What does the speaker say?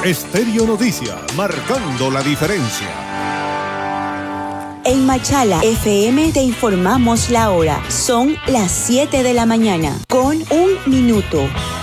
Estéreo Noticias, marcando la diferencia. En Machala FM te informamos la hora. Son las 7 de la mañana, con 1 minuto.